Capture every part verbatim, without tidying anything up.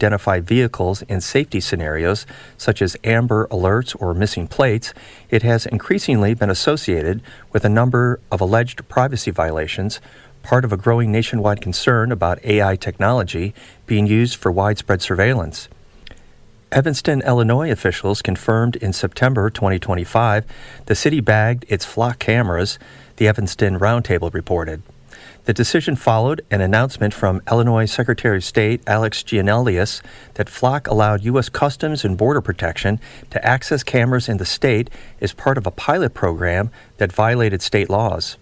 identify vehicles in safety scenarios, such as amber alerts or missing plates, it has increasingly been associated with a number of alleged privacy violations, part of a growing nationwide concern about A I technology being used for widespread surveillance. Evanston, Illinois officials confirmed in September twenty twenty-five the city bagged its Flock cameras, the Evanston Roundtable reported. The decision followed an announcement from Illinois Secretary of State Alex Gianelius that Flock allowed U S Customs and Border Protection to access cameras in the state as part of a pilot program that violated state laws.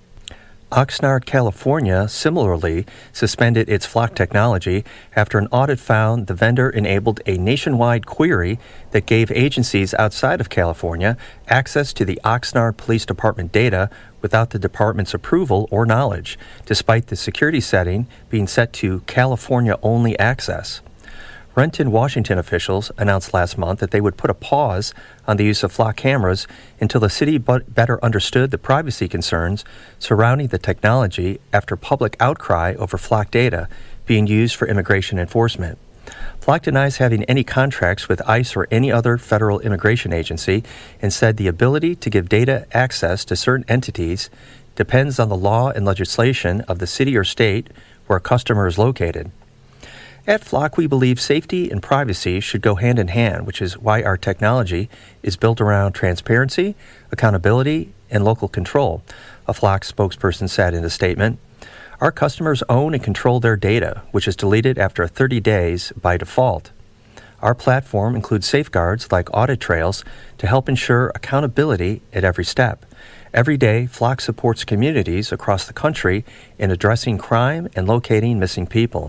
Oxnard, California, similarly suspended its Flock technology after an audit found the vendor enabled a nationwide query that gave agencies outside of California access to the Oxnard Police Department data without the department's approval or knowledge, despite the security setting being set to California-only access. Renton, Washington officials announced last month that they would put a pause on the use of Flock cameras until the city better understood the privacy concerns surrounding the technology after public outcry over Flock data being used for immigration enforcement. Flock denies having any contracts with ICE or any other federal immigration agency and said the ability to give data access to certain entities depends on the law and legislation of the city or state where a customer is located. At Flock, we believe safety and privacy should go hand in hand, which is why our technology is built around transparency, accountability, and local control, a Flock spokesperson said in a statement. Our customers own and control their data, which is deleted after thirty days by default. Our platform includes safeguards like audit trails to help ensure accountability at every step. Every day, Flock supports communities across the country in addressing crime and locating missing people.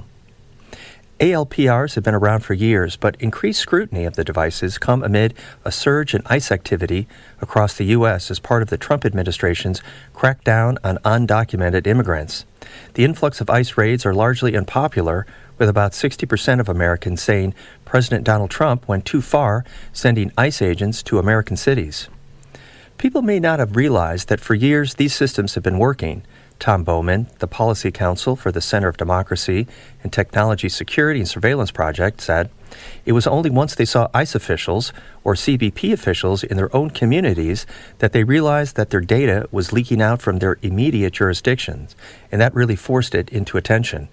A L P Rs have been around for years, but increased scrutiny of the devices come amid a surge in ICE activity across the U S as part of the Trump administration's crackdown on undocumented immigrants. The influx of ICE raids are largely unpopular, with about sixty percent of Americans saying President Donald Trump went too far sending ICE agents to American cities. People may not have realized that for years these systems have been working. Tom Bowman, the Policy Counsel for the Center of Democracy and Technology Security and Surveillance Project, said it was only once they saw ICE officials or C B P officials in their own communities that they realized that their data was leaking out from their immediate jurisdictions, and that really forced it into attention.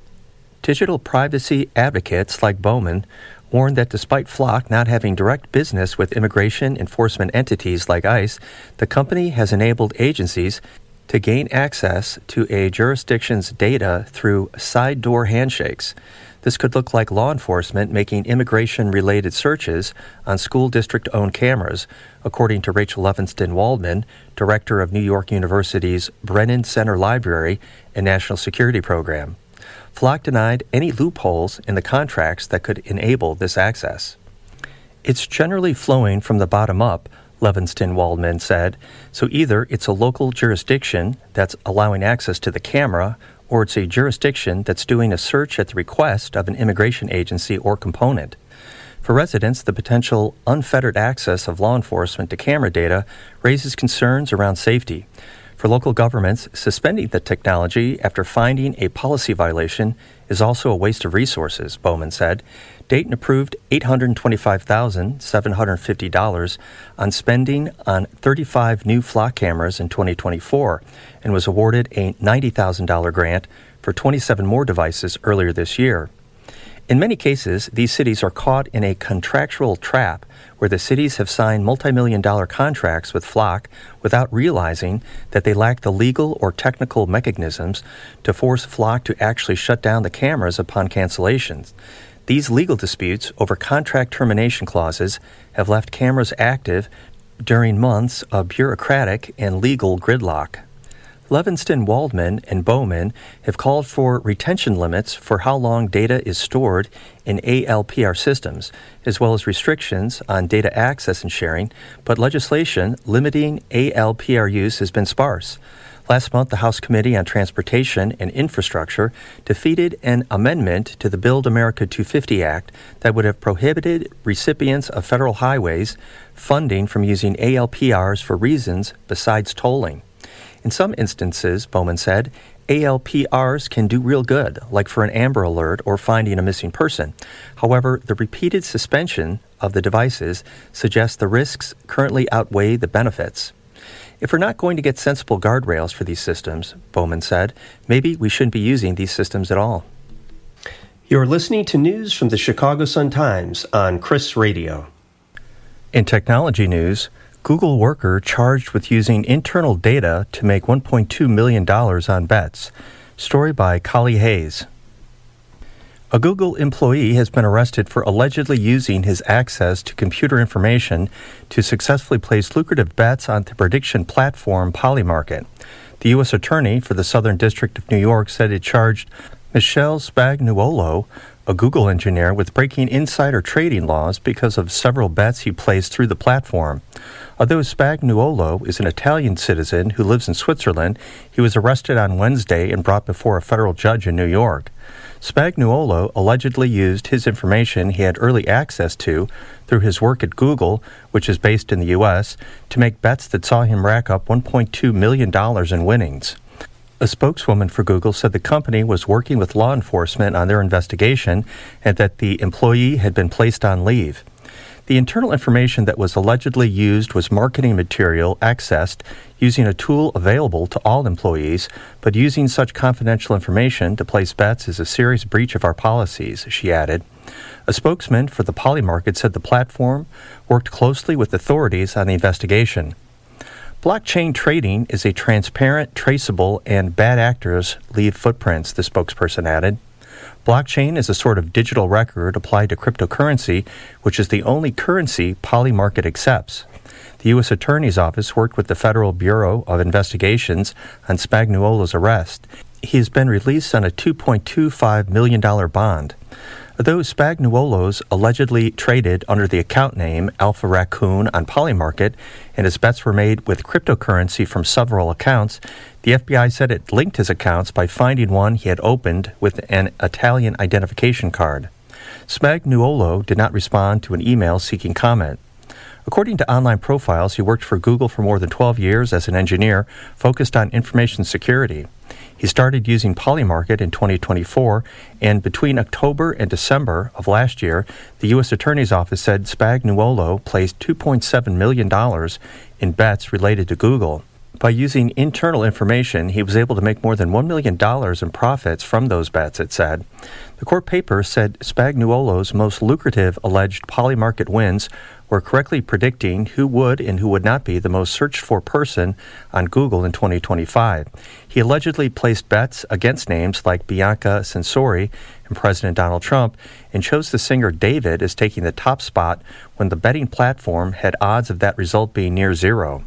Digital privacy advocates like Bowman warned that despite Flock not having direct business with immigration enforcement entities like ICE, the company has enabled agencies to gain access to a jurisdiction's data through side door handshakes. This could look like law enforcement making immigration-related searches on school district-owned cameras, according to Rachel Evanston Waldman, director of New York University's Brennan Center Library and National Security Program. Flock denied any loopholes in the contracts that could enable this access. It's generally flowing from the bottom up, Levinston Waldman said, so either it's a local jurisdiction that's allowing access to the camera, or it's a jurisdiction that's doing a search at the request of an immigration agency or component. For residents, the potential unfettered access of law enforcement to camera data raises concerns around safety. For local governments, suspending the technology after finding a policy violation is also a waste of resources, Bowman said. Dayton approved eight hundred twenty-five thousand seven hundred fifty dollars on spending on thirty-five new Flock cameras in twenty twenty-four and was awarded a ninety thousand dollars grant for twenty-seven more devices earlier this year. In many cases, these cities are caught in a contractual trap where the cities have signed multi-million dollar contracts with Flock without realizing that they lack the legal or technical mechanisms to force Flock to actually shut down the cameras upon cancellations. These legal disputes over contract termination clauses have left cameras active during months of bureaucratic and legal gridlock. Levinston Waldman and Bowman have called for retention limits for how long data is stored in A L P R systems, as well as restrictions on data access and sharing, but legislation limiting A L P R use has been sparse. Last month, the House Committee on Transportation and Infrastructure defeated an amendment to the Build America two fifty Act that would have prohibited recipients of federal highways funding from using A L P Rs for reasons besides tolling. In some instances, Bowman said, A L P Rs can do real good, like for an Amber Alert or finding a missing person. However, the repeated suspension of the devices suggests the risks currently outweigh the benefits. If we're not going to get sensible guardrails for these systems, Bowman said, maybe we shouldn't be using these systems at all. You're listening to news from the Chicago Sun-Times on Chris Radio. In technology news, Google worker charged with using internal data to make one point two million dollars on bets. Story by Collie Hayes. A Google employee has been arrested for allegedly using his access to computer information to successfully place lucrative bets on the prediction platform Polymarket. The U S Attorney for the Southern District of New York said it charged Michele Spagnuolo, a Google engineer, with breaking insider trading laws because of several bets he placed through the platform. Although Spagnuolo is an Italian citizen who lives in Switzerland, he was arrested on Wednesday and brought before a federal judge in New York. Spagnuolo allegedly used his information he had early access to through his work at Google, which is based in the U S, to make bets that saw him rack up one point two million dollars in winnings. A spokeswoman for Google said the company was working with law enforcement on their investigation and that the employee had been placed on leave. The internal information that was allegedly used was marketing material accessed using a tool available to all employees, but using such confidential information to place bets is a serious breach of our policies, she added. A spokesman for the Polymarket said the platform worked closely with authorities on the investigation. Blockchain trading is a transparent, traceable, and bad actors leave footprints, the spokesperson added. Blockchain is a sort of digital record applied to cryptocurrency, which is the only currency Polymarket accepts. The U S Attorney's Office worked with the Federal Bureau of Investigations on Spagnuolo's arrest. He has been released on a two point two five million dollars bond. Although Spagnuolo's allegedly traded under the account name Alpha Raccoon on Polymarket and his bets were made with cryptocurrency from several accounts, the F B I said it linked his accounts by finding one he had opened with an Italian identification card. Spagnuolo did not respond to an email seeking comment. According to online profiles, he worked for Google for more than twelve years as an engineer focused on information security. He started using Polymarket in twenty twenty-four, and between October and December of last year, the U S Attorney's Office said Spagnuolo placed two point seven million dollars in bets related to Google. By using internal information, he was able to make more than one million dollars in profits from those bets, it said. The court paper said Spagnuolo's most lucrative alleged Polymarket wins were correctly predicting who would and who would not be the most searched-for person on Google in twenty twenty-five. He allegedly placed bets against names like Bianca Censori and President Donald Trump and chose the singer David as taking the top spot when the betting platform had odds of that result being near zero.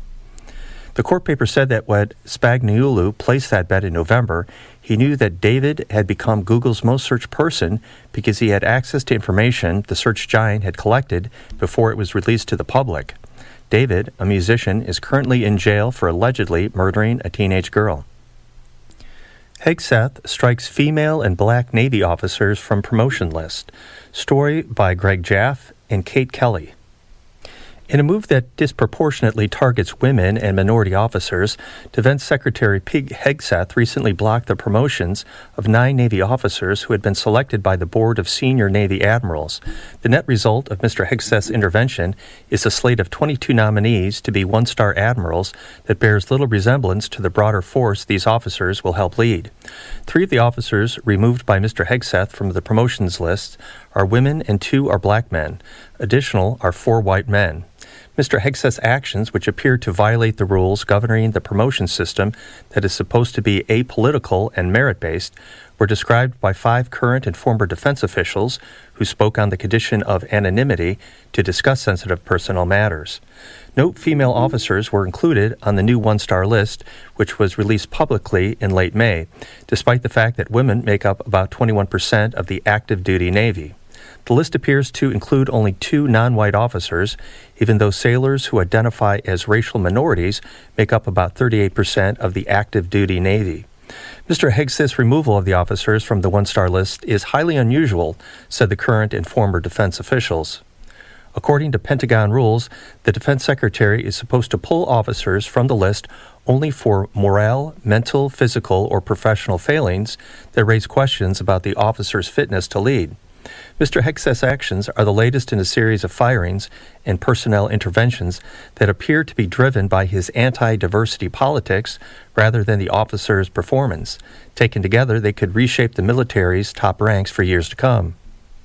The court paper said that when Spagnuolo placed that bet in November, he knew that David had become Google's most searched person because he had access to information the search giant had collected before it was released to the public. David, a musician, is currently in jail for allegedly murdering a teenage girl. Hegseth strikes female and black Navy officers from promotion list. Story by Greg Jaff and Kate Kelly. In a move that disproportionately targets women and minority officers, Defense Secretary Pete Hegseth recently blocked the promotions of nine Navy officers who had been selected by the Board of Senior Navy Admirals. The net result of Mister Hegseth's intervention is a slate of twenty-two nominees to be one-star admirals that bears little resemblance to the broader force these officers will help lead. Three of the officers removed by Mister Hegseth from the promotions list are women and two are black men. Additional are four white men. Mister Hegseth's actions, which appear to violate the rules governing the promotion system that is supposed to be apolitical and merit-based, were described by five current and former defense officials who spoke on the condition of anonymity to discuss sensitive personnel matters. No female officers were included on the new one-star list, which was released publicly in late May, despite the fact that women make up about twenty-one percent of the active duty Navy. The list appears to include only two non-white officers, even though sailors who identify as racial minorities make up about thirty-eight percent of the active duty Navy. Mister Hegseth's removal of the officers from the one-star list is highly unusual, said the current and former defense officials. According to Pentagon rules, the Defense Secretary is supposed to pull officers from the list only for morale, mental, physical, or professional failings that raise questions about the officer's fitness to lead. Mister Hegseth's actions are the latest in a series of firings and personnel interventions that appear to be driven by his anti-diversity politics rather than the officer's performance. Taken together, they could reshape the military's top ranks for years to come.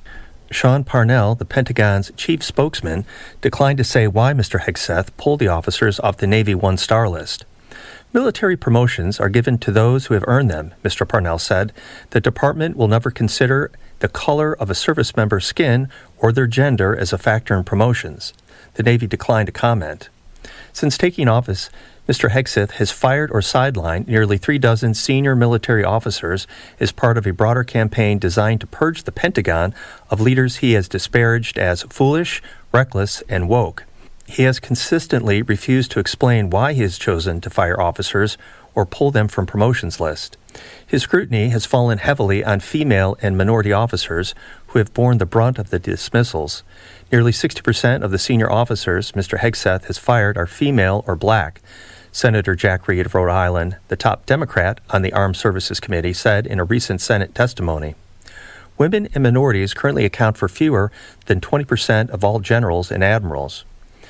Sean Parnell, the Pentagon's chief spokesman, declined to say why Mister Hegseth pulled the officers off the Navy one-star list. Military promotions are given to those who have earned them, Mister Parnell said. The department will never consider the color of a service member's skin or their gender as a factor in promotions. The Navy declined to comment. Since taking office, Mister Hegseth has fired or sidelined nearly three dozen senior military officers as part of a broader campaign designed to purge the Pentagon of leaders he has disparaged as foolish, reckless, and woke. He has consistently refused to explain why he has chosen to fire officers or pull them from promotions lists. His scrutiny has fallen heavily on female and minority officers who have borne the brunt of the dismissals. Nearly sixty percent of the senior officers Mister Hegseth has fired are female or black. Senator Jack Reed of Rhode Island, the top Democrat on the Armed Services Committee, said in a recent Senate testimony. Women and minorities currently account for fewer than twenty percent of all generals and admirals.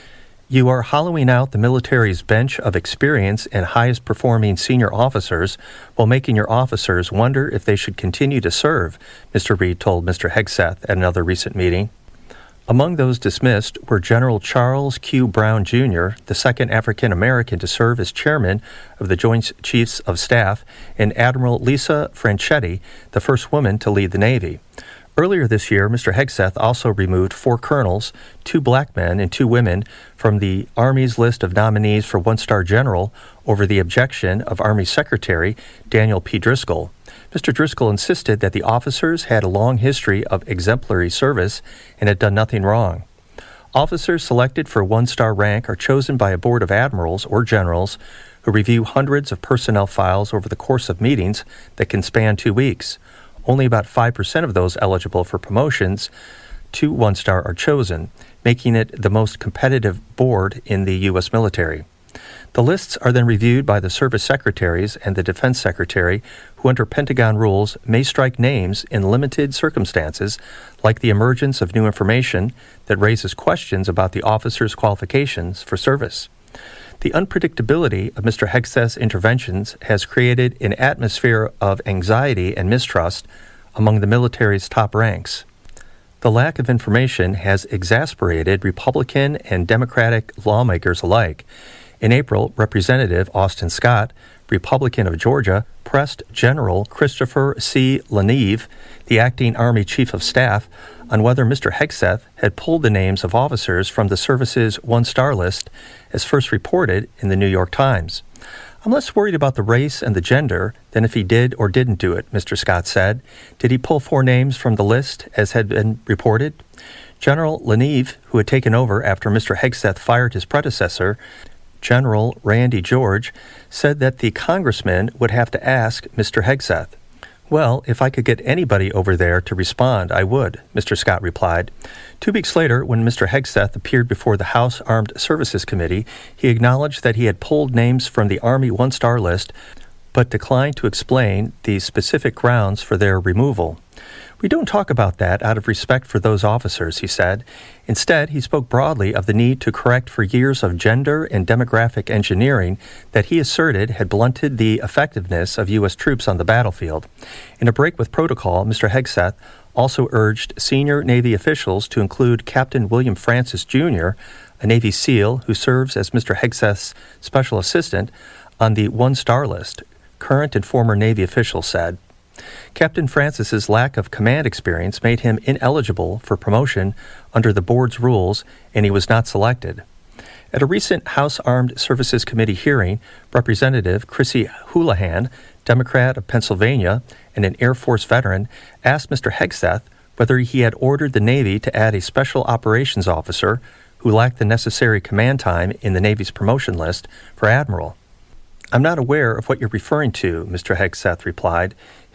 You are hollowing out the military's bench of experience and highest performing senior officers while making your officers wonder if they should continue to serve, Mister Reed told Mister Hegseth at another recent meeting. Among those dismissed were General Charles Q. Brown, Junior, the second African American to serve as chairman of the Joint Chiefs of Staff, and Admiral Lisa Franchetti, the first woman to lead the Navy. Earlier this year, Mister Hegseth also removed four colonels, two black men, and two women from the Army's list of nominees for one-star general over the objection of Army Secretary Daniel P. Driscoll. Mister Driscoll insisted that the officers had a long history of exemplary service and had done nothing wrong. Officers selected for one-star rank are chosen by a board of admirals or generals who review hundreds of personnel files over the course of meetings that can span two weeks. Only about five percent of those eligible for promotions to one-star are chosen, making it the most competitive board in the U S military. The lists are then reviewed by the service secretaries and the defense secretary, who under Pentagon rules may strike names in limited circumstances, like the emergence of new information that raises questions about the officer's qualifications for service. The unpredictability of Mister Hegseth's interventions has created an atmosphere of anxiety and mistrust among the military's top ranks. The lack of information has exasperated Republican and Democratic lawmakers alike. In April, Representative Austin Scott, Republican of Georgia, pressed General Christopher C. Leneve, the acting Army Chief of Staff, on whether Mister Hegseth had pulled the names of officers from the service's one-star list, as first reported in the New York Times. I'm less worried about the race and the gender than if he did or didn't do it, Mister Scott said. Did he pull four names from the list, as had been reported? General Leneve, who had taken over after Mister Hegseth fired his predecessor, General Randy George, said that the congressman would have to ask Mister Hegseth. Well, if I could get anybody over there to respond, I would, Mister Scott replied. Two weeks later, when Mister Hegseth appeared before the House Armed Services Committee, he acknowledged that he had pulled names from the Army one-star list, but declined to explain the specific grounds for their removal. We don't talk about that out of respect for those officers, he said. Instead, he spoke broadly of the need to correct for years of gender and demographic engineering that he asserted had blunted the effectiveness of U S troops on the battlefield. In a break with protocol, Mister Hegseth also urged senior Navy officials to include Captain William Francis, Junior, a Navy SEAL who serves as Mister Hegseth's special assistant, on the one-star list, current and former Navy officials said. Captain Francis's lack of command experience made him ineligible for promotion under the board's rules, and he was not selected. At a recent House Armed Services Committee hearing, Representative Chrissy Houlihan, Democrat of Pennsylvania and an Air Force veteran, asked Mister Hegseth whether he had ordered the Navy to add a special operations officer who lacked the necessary command time in the Navy's promotion list for admiral. I'm not aware of what you're referring to, Mister Hegseth replied.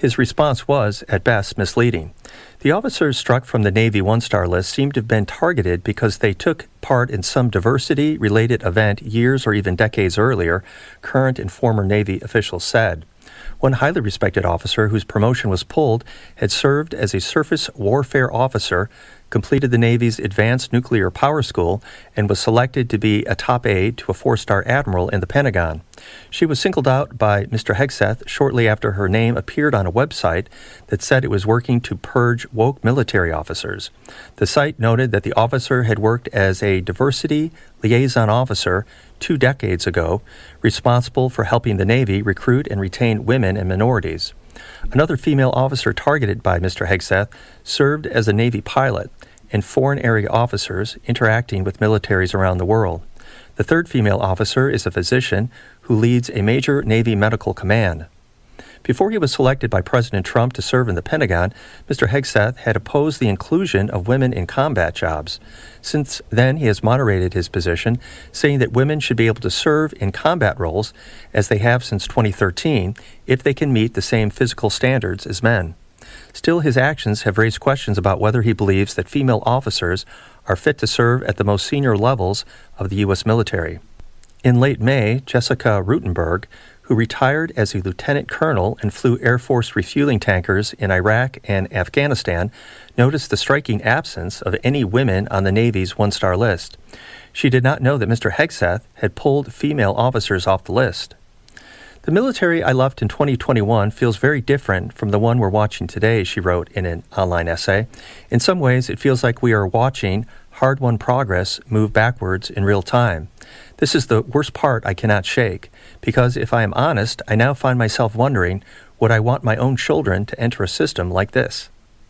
His response was, at best, misleading. The officers struck from the Navy one-star list seemed to have been targeted because they took part in some diversity-related event years or even decades earlier, current and former Navy officials said. One highly respected officer whose promotion was pulled had served as a surface warfare officer, completed the Navy's Advanced Nuclear Power School, and was selected to be a top aide to a four-star admiral in the Pentagon. She was singled out by Mister Hegseth shortly after her name appeared on a website that said it was working to purge woke military officers. The site noted that the officer had worked as a diversity liaison officer two decades ago, responsible for helping the Navy recruit and retain women and minorities. Another female officer targeted by Mister Hegseth served as a Navy pilot and foreign area officers interacting with militaries around the world. The third female officer is a physician who leads a major Navy medical command. Before he was selected by President Trump to serve in the Pentagon, Mister Hegseth had opposed the inclusion of women in combat jobs. Since then, he has moderated his position, saying that women should be able to serve in combat roles, as they have since twenty thirteen, if they can meet the same physical standards as men. Still, his actions have raised questions about whether he believes that female officers are fit to serve at the most senior levels of the U S military. In late May, Jessica Rutenberg, who retired as a lieutenant colonel and flew Air Force refueling tankers in Iraq and Afghanistan, noticed the striking absence of any women on the Navy's one-star list. She did not know that Mister Hegseth had pulled female officers off the list. The military I left in twenty twenty-one feels very different from the one we're watching today, she wrote in an online essay. In some ways, it feels like we are watching hard-won progress move backwards in real time. This is the worst part I cannot shake, because if I am honest, I now find myself wondering, would I want my own children to enter a system like this?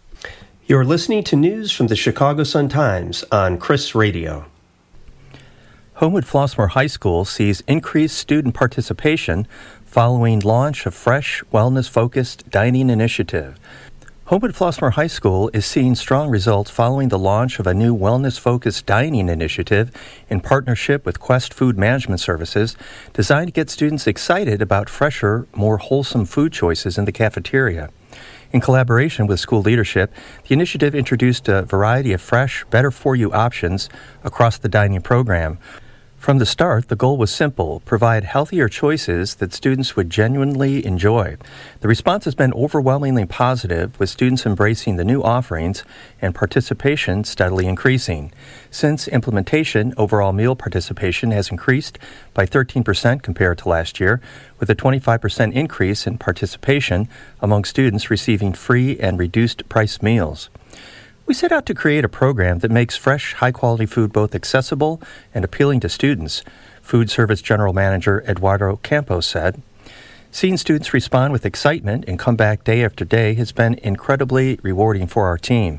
You're listening to news from the Chicago Sun-Times on Chris Radio. Homewood Flossmoor High School sees increased student participation following launch of fresh, wellness-focused dining initiative. Homewood Flossmoor High School is seeing strong results following the launch of a new wellness-focused dining initiative in partnership with Quest Food Management Services, designed to get students excited about fresher, more wholesome food choices in the cafeteria. In collaboration with school leadership, the initiative introduced a variety of fresh, better-for-you options across the dining program. From the start, the goal was simple: provide healthier choices that students would genuinely enjoy. The response has been overwhelmingly positive, with students embracing the new offerings and participation steadily increasing. Since implementation, overall meal participation has increased by thirteen percent compared to last year, with a twenty-five percent increase in participation among students receiving free and reduced price meals. We set out to create a program that makes fresh, high-quality food both accessible and appealing to students, Food Service General Manager Eduardo Campos said. Seeing students respond with excitement and come back day after day has been incredibly rewarding for our team.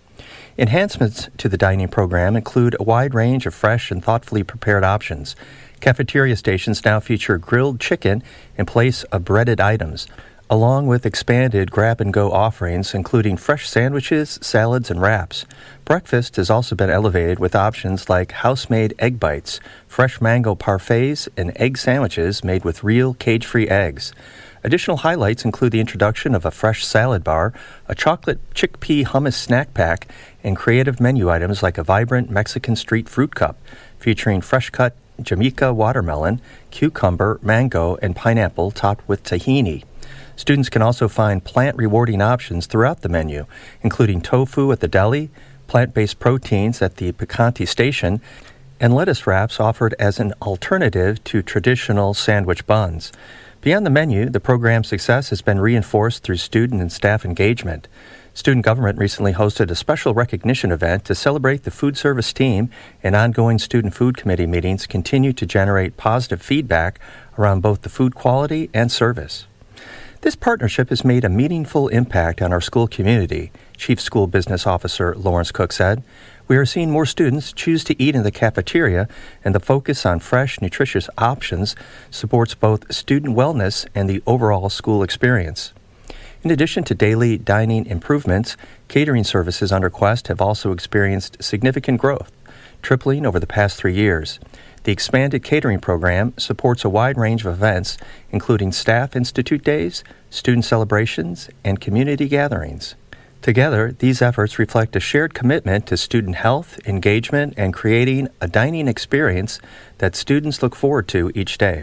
Enhancements to the dining program include a wide range of fresh and thoughtfully prepared options. Cafeteria stations now feature grilled chicken in place of breaded items, along with expanded grab-and-go offerings, including fresh sandwiches, salads, and wraps. Breakfast has also been elevated with options like house-made egg bites, fresh mango parfaits, and egg sandwiches made with real cage-free eggs. Additional highlights include the introduction of a fresh salad bar, a chocolate chickpea hummus snack pack, and creative menu items like a vibrant Mexican street fruit cup, featuring fresh-cut Jamaica watermelon, cucumber, mango, and pineapple topped with tahini. Students can also find plant-rewarding options throughout the menu, including tofu at the deli, plant-based proteins at the Picante station, and lettuce wraps offered as an alternative to traditional sandwich buns. Beyond the menu, the program's success has been reinforced through student and staff engagement. Student government recently hosted a special recognition event to celebrate the food service team, and ongoing student food committee meetings continue to generate positive feedback around both the food quality and service. This partnership has made a meaningful impact on our school community, Chief School Business Officer Lawrence Cook said. We are seeing more students choose to eat in the cafeteria, and the focus on fresh, nutritious options supports both student wellness and the overall school experience. In addition to daily dining improvements, catering services under Quest have also experienced significant growth, tripling over the past three years. The expanded catering program supports a wide range of events, including staff institute days, student celebrations, and community gatherings. Together, these efforts reflect a shared commitment to student health, engagement, and creating a dining experience that students look forward to each day.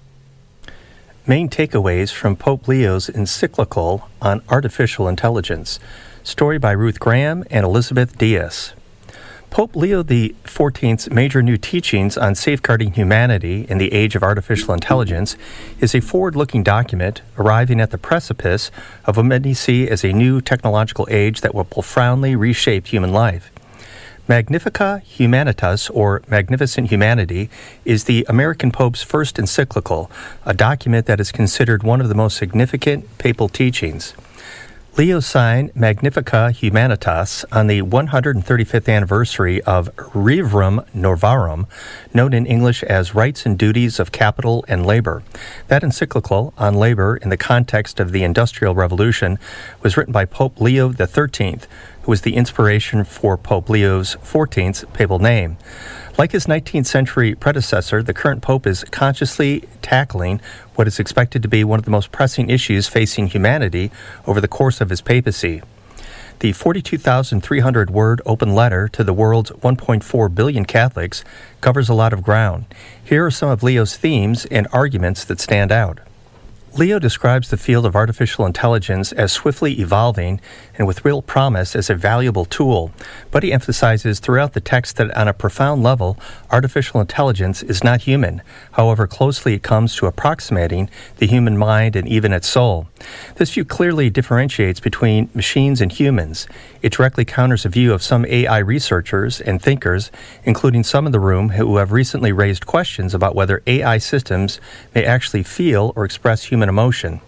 Main takeaways from Pope Leo's encyclical on artificial intelligence. Story by Ruth Graham and Elizabeth Diaz. Pope Leo the fourteenth's major new teachings on safeguarding humanity in the age of artificial intelligence is a forward-looking document arriving at the precipice of what many see as a new technological age that will profoundly reshape human life. Magnificat Humanitas, or Magnificent Humanity, is the American Pope's first encyclical, a document that is considered one of the most significant papal teachings. Leo signed Magnificat Humanitas on the one hundred thirty-fifth anniversary of Rerum Novarum, known in English as Rights and Duties of Capital and Labor. That encyclical on labor in the context of the Industrial Revolution was written by Pope Leo the thirteenth, who was the inspiration for Pope Leo's fourteenth's papal name. Like his nineteenth century predecessor, the current pope is consciously tackling what is expected to be one of the most pressing issues facing humanity over the course of his papacy. The forty-two thousand three hundred word open letter to the world's one point four billion Catholics covers a lot of ground. Here are some of Leo's themes and arguments that stand out. Leo describes the field of artificial intelligence as swiftly evolving and with real promise as a valuable tool, but he emphasizes throughout the text that on a profound level, artificial intelligence is not human, however closely it comes to approximating the human mind and even its soul. This view clearly differentiates between machines and humans. It directly counters a view of some A I researchers and thinkers, including some in the room who have recently raised questions about whether A I systems may actually feel or express human emotion.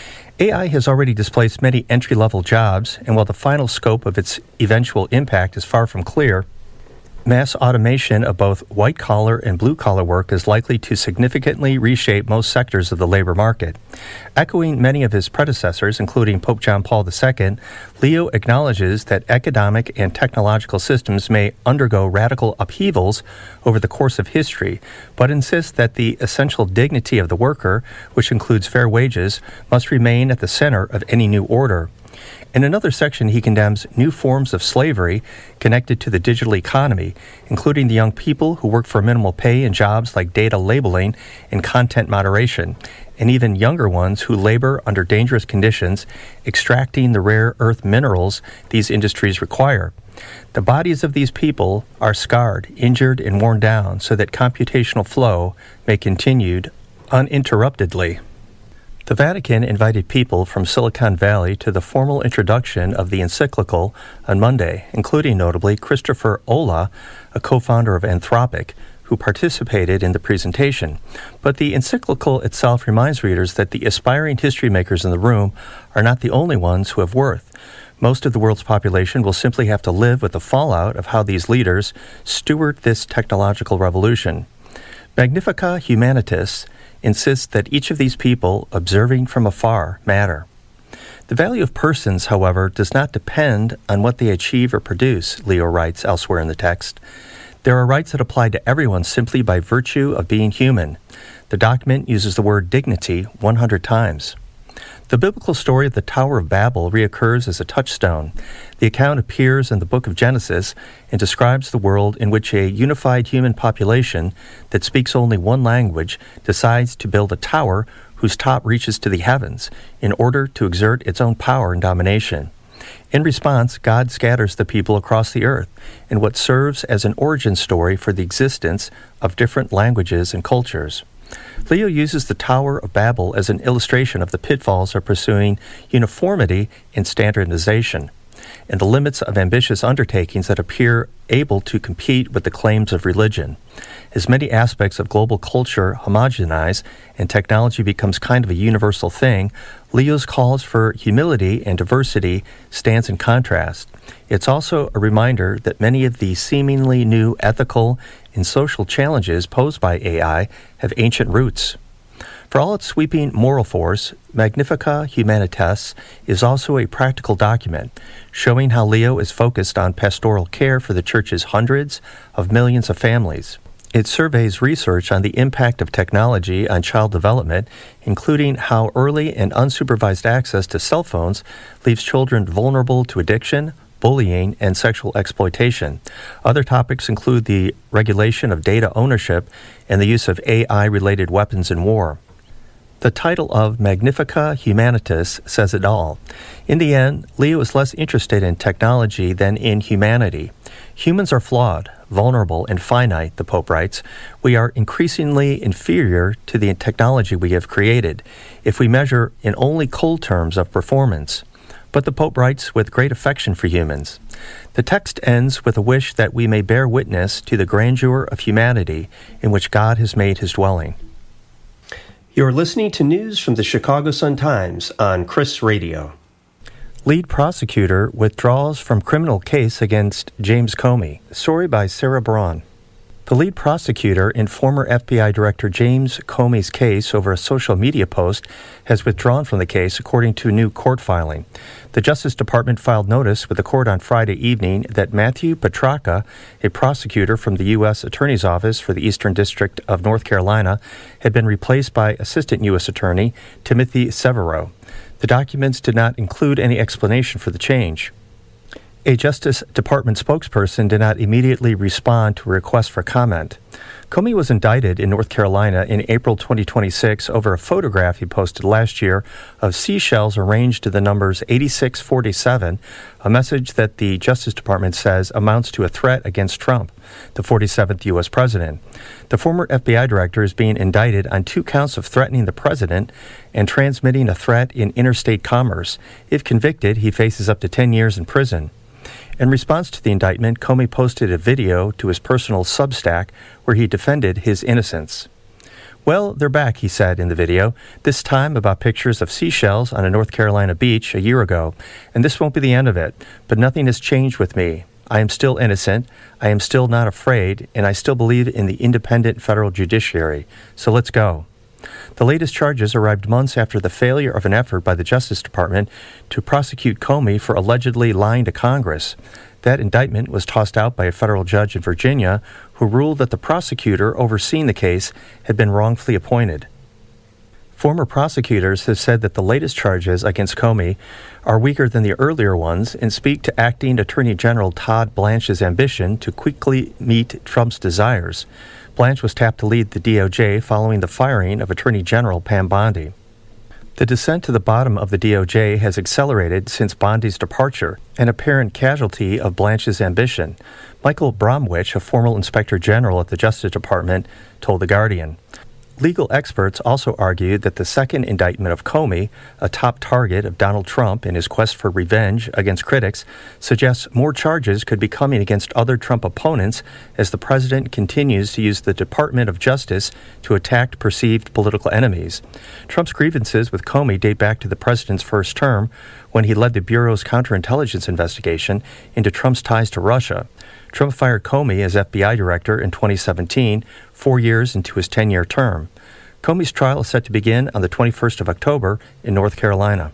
A I has already displaced many entry-level jobs, and while the final scope of its eventual impact is far from clear, mass automation of both white-collar and blue-collar work is likely to significantly reshape most sectors of the labor market. Echoing many of his predecessors, including Pope John Paul the Second, Leo acknowledges that economic and technological systems may undergo radical upheavals over the course of history, but insists that the essential dignity of the worker, which includes fair wages, must remain at the center of any new order. In another section, he condemns new forms of slavery connected to the digital economy, including the young people who work for minimal pay in jobs like data labeling and content moderation, and even younger ones who labor under dangerous conditions, extracting the rare earth minerals these industries require. The bodies of these people are scarred, injured, and worn down so that computational flow may continue uninterruptedly. The Vatican invited people from Silicon Valley to the formal introduction of the encyclical on Monday, including notably Christopher Olah, a co-founder of Anthropic, who participated in the presentation. But the encyclical itself reminds readers that the aspiring history makers in the room are not the only ones who have worth. Most of the world's population will simply have to live with the fallout of how these leaders steward this technological revolution. Magnificat Humanitas insists that each of these people, observing from afar, matter. The value of persons, however, does not depend on what they achieve or produce, Leo writes elsewhere in the text. There are rights that apply to everyone simply by virtue of being human. The document uses the word dignity one hundred times. The biblical story of the Tower of Babel reoccurs as a touchstone. The account appears in the book of Genesis and describes the world in which a unified human population that speaks only one language decides to build a tower whose top reaches to the heavens in order to exert its own power and domination. In response, God scatters the people across the earth in what serves as an origin story for the existence of different languages and cultures. Leo uses the Tower of Babel as an illustration of the pitfalls of pursuing uniformity and standardization, and the limits of ambitious undertakings that appear able to compete with the claims of religion. As many aspects of global culture homogenize and technology becomes kind of a universal thing, Leo's calls for humility and diversity stands in contrast. It's also a reminder that many of the seemingly new ethical and social challenges posed by A I have ancient roots. For all its sweeping moral force, Magnificat Humanitas is also a practical document, showing how Leo is focused on pastoral care for the Church's hundreds of millions of families. It surveys research on the impact of technology on child development, including how early and unsupervised access to cell phones leaves children vulnerable to addiction, bullying, and sexual exploitation. Other topics include the regulation of data ownership and the use of A I-related weapons in war. The title of Magnifica Humanitas says it all. In the end, Leo is less interested in technology than in humanity. Humans are flawed, vulnerable, and finite, the Pope writes. We are increasingly inferior to the technology we have created, if we measure in only cold terms of performance. But the Pope writes with great affection for humans. The text ends with a wish that we may bear witness to the grandeur of humanity in which God has made his dwelling. You're listening to news from the Chicago Sun-Times on Chris Radio. Lead prosecutor withdraws from criminal case against James Comey. Story by Sarah Braun. The lead prosecutor in former F B I Director James Comey's case over a social media post has withdrawn from the case, according to a new court filing. The Justice Department filed notice with the court on Friday evening that Matthew Petracca, a prosecutor from the U S Attorney's Office for the Eastern District of North Carolina, had been replaced by Assistant U S Attorney Timothy Severo. The documents did not include any explanation for the change. A Justice Department spokesperson did not immediately respond to a request for comment. Comey was indicted in North Carolina in April twenty twenty-six over a photograph he posted last year of seashells arranged to the numbers eighty-six forty-seven, a message that the Justice Department says amounts to a threat against Trump, the forty-seventh U S president. The former F B I director is being indicted on two counts of threatening the president and transmitting a threat in interstate commerce. If convicted, he faces up to ten years in prison. In response to the indictment, Comey posted a video to his personal Substack where he defended his innocence. Well, they're back, he said in the video, this time about pictures of seashells on a North Carolina beach a year ago. And this won't be the end of it, but nothing has changed with me. I am still innocent, I am still not afraid, and I still believe in the independent federal judiciary. So let's go. The latest charges arrived months after the failure of an effort by the Justice Department to prosecute Comey for allegedly lying to Congress. That indictment was tossed out by a federal judge in Virginia who ruled that the prosecutor overseeing the case had been wrongfully appointed. Former prosecutors have said that the latest charges against Comey are weaker than the earlier ones and speak to Acting Attorney General Todd Blanche's ambition to quickly meet Trump's desires. Blanche was tapped to lead the D O J following the firing of Attorney General Pam Bondi. The descent to the bottom of the D O J has accelerated since Bondi's departure, an apparent casualty of Blanche's ambition. Michael Bromwich, a former Inspector General at the Justice Department, told The Guardian. Legal experts also argued that the second indictment of Comey, a top target of Donald Trump in his quest for revenge against critics, suggests more charges could be coming against other Trump opponents as the president continues to use the Department of Justice to attack perceived political enemies. Trump's grievances with Comey date back to the president's first term, when he led the Bureau's counterintelligence investigation into Trump's ties to Russia. Trump fired Comey as F B I director in twenty seventeen, four years into his ten-year term. Comey's trial is set to begin on the twenty-first of October in North Carolina.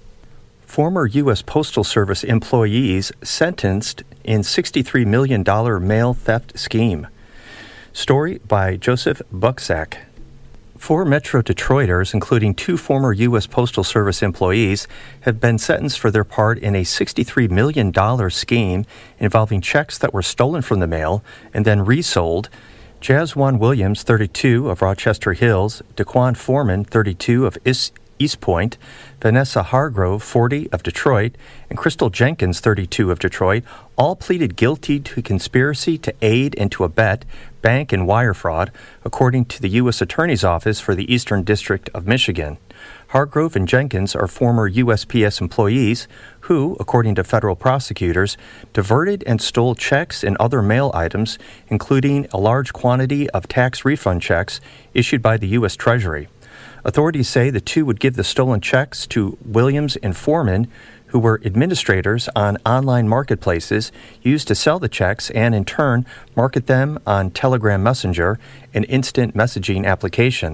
Former U S Postal Service employees sentenced in sixty-three million dollars mail theft scheme. Story by Joseph Bucksack. Four Metro Detroiters, including two former U S Postal Service employees, have been sentenced for their part in a sixty-three million dollars scheme involving checks that were stolen from the mail and then resold. Jazwan Williams, thirty-two, of Rochester Hills, Daquan Foreman, thirty-two, of East East Point, Vanessa Hargrove, forty, of Detroit, and Crystal Jenkins, thirty-two, of Detroit, all pleaded guilty to conspiracy to aid and to abet bank and wire fraud, according to the U S Attorney's Office for the Eastern District of Michigan. Hargrove and Jenkins are former U S P S employees who, according to federal prosecutors, diverted and stole checks and other mail items, including a large quantity of tax refund checks issued by the U S Treasury. Authorities say the two would give the stolen checks to Williams and Foreman, who were administrators on online marketplaces used to sell the checks and, in turn, market them on Telegram Messenger, an instant messaging application.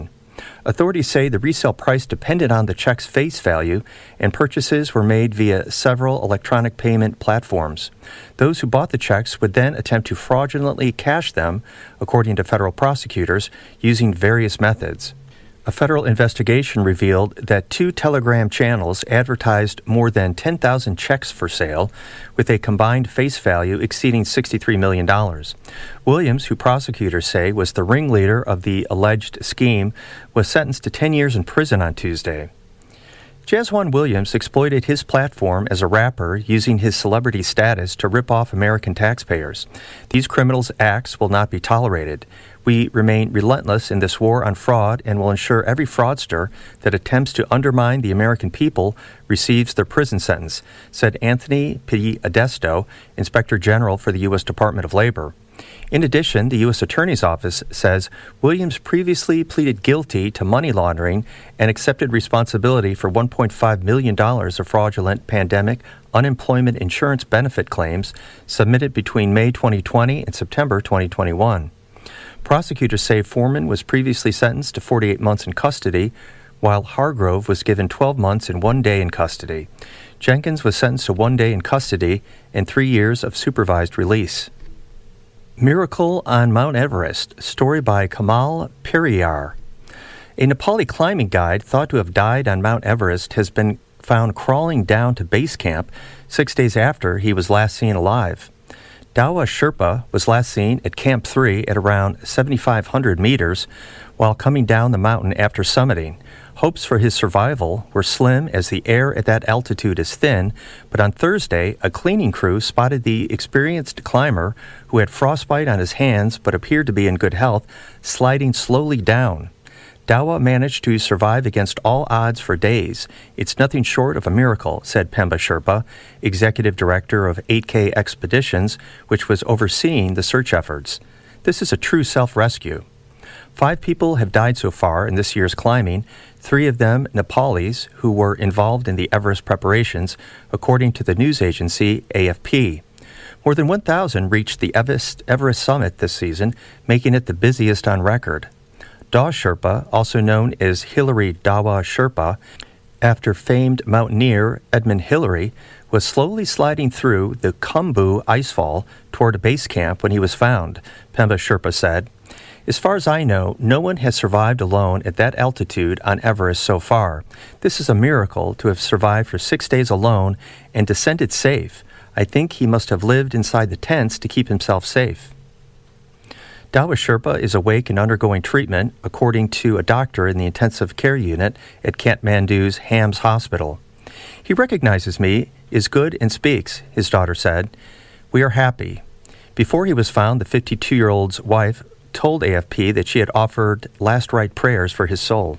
Authorities say the resale price depended on the check's face value, and purchases were made via several electronic payment platforms. Those who bought the checks would then attempt to fraudulently cash them, according to federal prosecutors, using various methods. A federal investigation revealed that two Telegram channels advertised more than ten thousand checks for sale, with a combined face value exceeding sixty-three million dollars. Williams, who prosecutors say was the ringleader of the alleged scheme, was sentenced to ten years in prison on Tuesday. Jazwan Williams exploited his platform as a rapper using his celebrity status to rip off American taxpayers. These criminals' acts will not be tolerated. We remain relentless in this war on fraud and will ensure every fraudster that attempts to undermine the American people receives their prison sentence, said Anthony P. Adesto, Inspector General for the U S Department of Labor. In addition, the U S Attorney's Office says Williams previously pleaded guilty to money laundering and accepted responsibility for one point five million dollars of fraudulent pandemic unemployment insurance benefit claims submitted between May twenty twenty and September twenty twenty-one. Prosecutors say Foreman was previously sentenced to forty-eight months in custody, while Hargrove was given twelve months and one day in custody. Jenkins was sentenced to one day in custody and three years of supervised release. Miracle on Mount Everest, story by Kamal Periyar. A Nepali climbing guide thought to have died on Mount Everest has been found crawling down to base camp six days after he was last seen alive. Dawa Sherpa was last seen at Camp three at around seventy-five hundred meters while coming down the mountain after summiting. Hopes for his survival were slim as the air at that altitude is thin, but on Thursday, a cleaning crew spotted the experienced climber, who had frostbite on his hands but appeared to be in good health, sliding slowly down. Dawa managed to survive against all odds for days. It's nothing short of a miracle, said Pemba Sherpa, executive director of eight K Expeditions, which was overseeing the search efforts. This is a true self-rescue. Five people have died so far in this year's climbing, three of them Nepalis who were involved in the Everest preparations, according to the news agency A F P. More than one thousand reached the Everest, Everest summit this season, making it the busiest on record. Daw Sherpa, also known as Hilary Dawa Sherpa, after famed mountaineer Edmund Hillary, was slowly sliding through the Khumbu icefall toward a base camp when he was found, Pemba Sherpa said. As far as I know, no one has survived alone at that altitude on Everest so far. This is a miracle to have survived for six days alone and descended safe. I think he must have lived inside the tents to keep himself safe. Dawa Sherpa is awake and undergoing treatment, according to a doctor in the intensive care unit at Kathmandu's Hams Hospital. He recognizes me, is good, and speaks, his daughter said. We are happy. Before he was found, the fifty-two-year-old's wife told A F P that she had offered last rite prayers for his soul.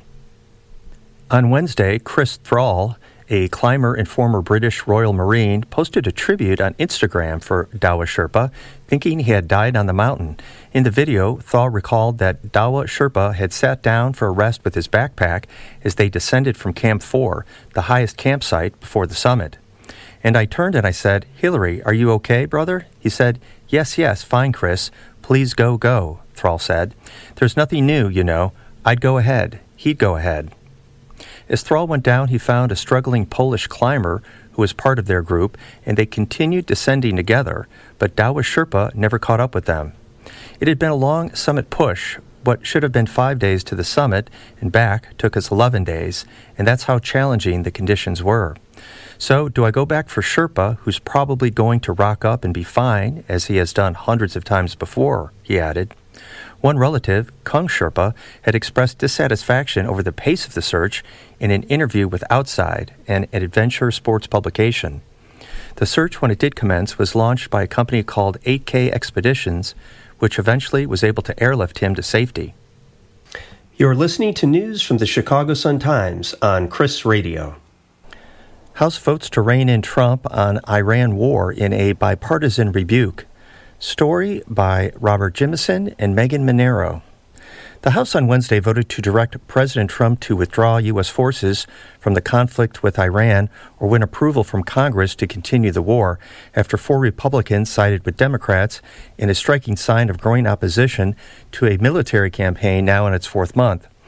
On Wednesday, Chris Thrall, a climber and former British Royal Marine, posted a tribute on Instagram for Dawa Sherpa, thinking he had died on the mountain. In the video, Thrall recalled that Dawa Sherpa had sat down for a rest with his backpack as they descended from Camp four, the highest campsite before the summit. And I turned and I said, "Hillary, are you okay, brother?" He said, "Yes, yes, fine, Chris. Please go, go," Thrall said. "There's nothing new, you know. I'd go ahead. He'd go ahead." As Thrall went down, he found a struggling Polish climber who was part of their group, and they continued descending together, but Dawa Sherpa never caught up with them. It had been a long summit push. What should have been five days to the summit and back took us eleven days, and that's how challenging the conditions were. So, do I go back for Sherpa, who's probably going to rock up and be fine, as he has done hundreds of times before, he added. One relative, Kung Sherpa, had expressed dissatisfaction over the pace of the search in an interview with Outside, an adventure sports publication. The search, when it did commence, was launched by a company called eight K Expeditions, which eventually was able to airlift him to safety. You're listening to news from the Chicago Sun-Times on Chris Radio. House votes to rein in Trump on Iran war in a bipartisan rebuke. Story by Robert Jimison and Megan Monero. The House on Wednesday voted to direct President Trump to withdraw U S forces from the conflict with Iran or win approval from Congress to continue the war, after four Republicans sided with Democrats in a striking sign of growing opposition to a military campaign now in its fourth month.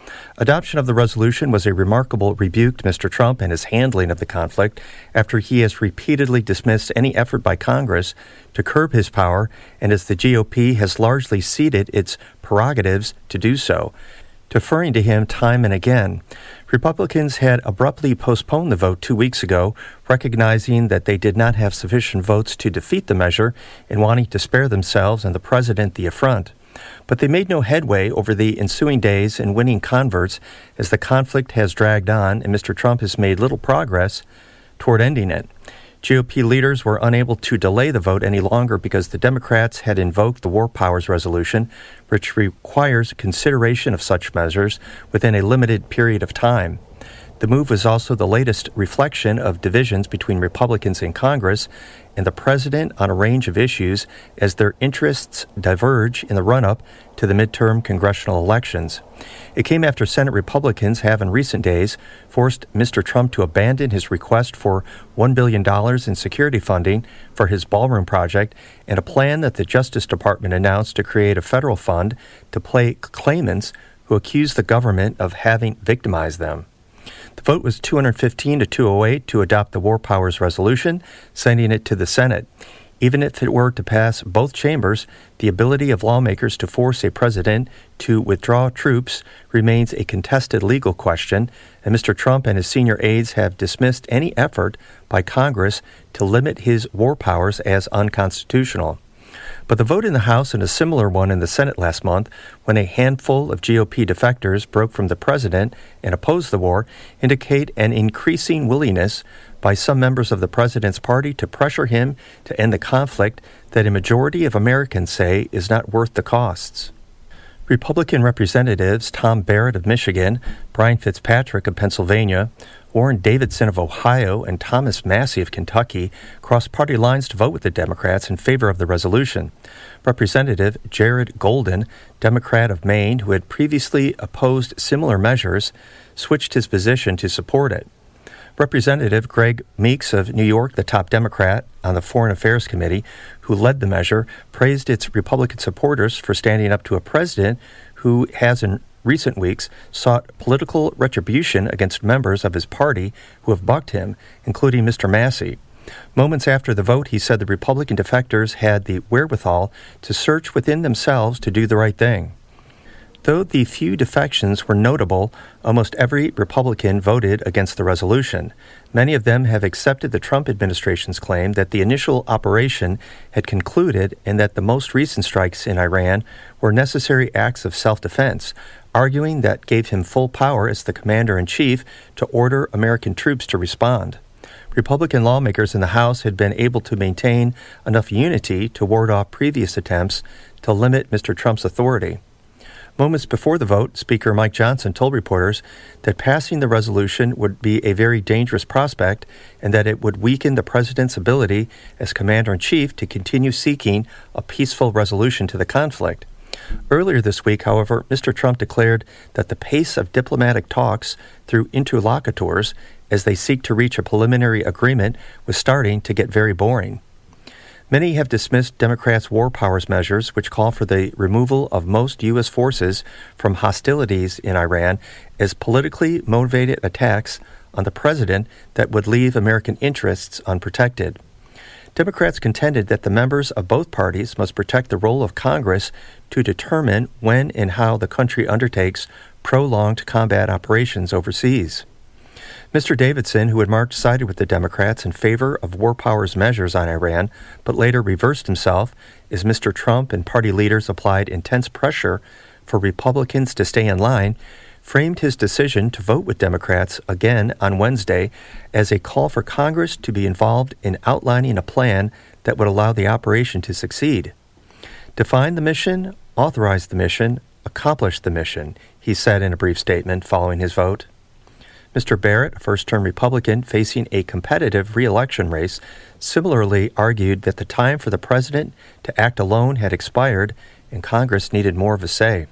Adoption of the resolution was a remarkable rebuke to Mister Trump and his handling of the conflict after he has repeatedly dismissed any effort by Congress to curb his power and as the G O P has largely ceded its prerogatives to do so, deferring to him time and again. Republicans had abruptly postponed the vote two weeks ago, recognizing that they did not have sufficient votes to defeat the measure and wanting to spare themselves and the president the affront. But they made no headway over the ensuing days in winning converts as the conflict has dragged on and Mister Trump has made little progress toward ending it. G O P leaders were unable to delay the vote any longer because the Democrats had invoked the War Powers Resolution, which requires consideration of such measures within a limited period of time. The move was also the latest reflection of divisions between Republicans in Congress and the president on a range of issues as their interests diverge in the run-up to the midterm congressional elections. It came after Senate Republicans have in recent days forced Mister Trump to abandon his request for one billion dollars in security funding for his ballroom project and a plan that the Justice Department announced to create a federal fund to pay claimants who accuse the government of having victimized them. The vote was two hundred fifteen to two oh eight to adopt the War Powers Resolution, sending it to the Senate. Even if it were to pass both chambers, the ability of lawmakers to force a president to withdraw troops remains a contested legal question, and Mister Trump and his senior aides have dismissed any effort by Congress to limit his war powers as unconstitutional. But the vote in the House and a similar one in the Senate last month, when a handful of G O P defectors broke from the president and opposed the war, indicate an increasing willingness by some members of the president's party to pressure him to end the conflict that a majority of Americans say is not worth the costs. Republican Representatives Tom Barrett of Michigan, Brian Fitzpatrick of Pennsylvania, Warren Davidson of Ohio, and Thomas Massie of Kentucky crossed party lines to vote with the Democrats in favor of the resolution. Representative Jared Golden, Democrat of Maine, who had previously opposed similar measures, switched his position to support it. Representative Greg Meeks of New York, the top Democrat on the Foreign Affairs Committee, who led the measure, praised its Republican supporters for standing up to a president who has in recent weeks sought political retribution against members of his party who have bucked him, including Mister Massie. Moments after the vote, he said the Republican defectors had the wherewithal to search within themselves to do the right thing. Though the few defections were notable, almost every Republican voted against the resolution. Many of them have accepted the Trump administration's claim that the initial operation had concluded and that the most recent strikes in Iran were necessary acts of self-defense, arguing that gave him full power as the commander-in-chief to order American troops to respond. Republican lawmakers in the House had been able to maintain enough unity to ward off previous attempts to limit Mister Trump's authority. Moments before the vote, Speaker Mike Johnson told reporters that passing the resolution would be a very dangerous prospect and that it would weaken the president's ability as commander-in-chief to continue seeking a peaceful resolution to the conflict. Earlier this week, however, Mister Trump declared that the pace of diplomatic talks through interlocutors as they seek to reach a preliminary agreement was starting to get very boring. Many have dismissed Democrats' war powers measures, which call for the removal of most U S forces from hostilities in Iran, as politically motivated attacks on the president that would leave American interests unprotected. Democrats contended that the members of both parties must protect the role of Congress to determine when and how the country undertakes prolonged combat operations overseas. Mister Davidson, who had marked sided with the Democrats in favor of war powers measures on Iran, but later reversed himself as Mister Trump and party leaders applied intense pressure for Republicans to stay in line, framed his decision to vote with Democrats again on Wednesday as a call for Congress to be involved in outlining a plan that would allow the operation to succeed. Define the mission, authorize the mission, accomplish the mission, he said in a brief statement following his vote. Mister Barrett, a first-term Republican facing a competitive re-election race, similarly argued that the time for the president to act alone had expired and Congress needed more of a say.